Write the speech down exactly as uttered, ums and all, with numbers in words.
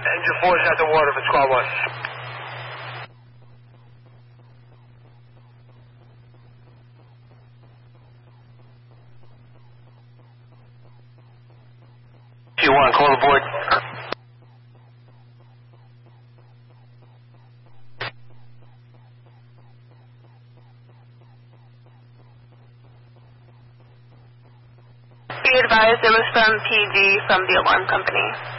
Engine four is at the water for squad one. Q one, call aboard. Be advised, it was from P G from the alarm company.